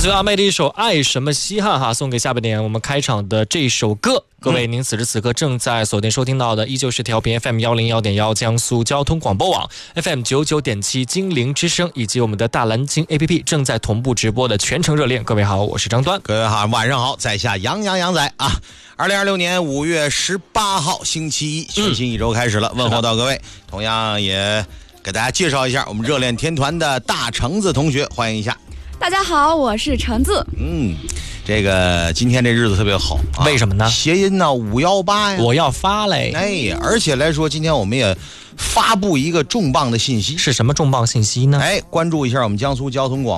随阿妹的一首《爱什么稀罕》哈，送给下半年我们开场的这首歌。各位，您此时此刻正在锁定收听到的，依旧是调频 FM 101.1江苏交通广播网 FM 99.7金陵之声，以及我们的大蓝鲸 APP 正在同步直播的全程热恋。各位好，我是张端。 各位好，晚上好，在下杨仔啊。2026年5月18号星期一，全新一周开始了，问候到各位。同样也给大家介绍一下我们热恋天团的大橙子同学，欢迎一下。 大家好，我是橙子。 这个今天这日子特别好啊， 为什么呢？ 谐音呢518呀， 我要发嘞。 而且来说，今天我们也发布一个重磅的信息。 是什么重磅信息呢？ 关注一下我们江苏交通广播